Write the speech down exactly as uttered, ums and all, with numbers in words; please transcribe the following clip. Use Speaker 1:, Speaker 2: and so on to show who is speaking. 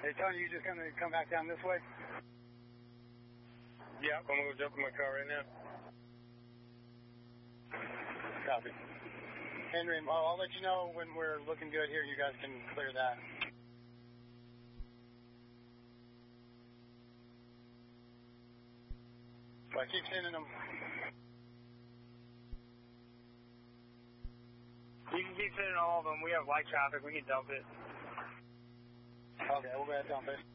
Speaker 1: Hey, Tony, you just gonna come back down this way?
Speaker 2: Yeah, I'm gonna go jump in my car right now.
Speaker 1: Copy. Henry, I'll, I'll let you know when we're looking good here. You guys can clear that. So I keep sending them.
Speaker 2: You can keep sending all of them. We have light traffic. We can dump it.
Speaker 1: Okay, we'll go ahead and dump it.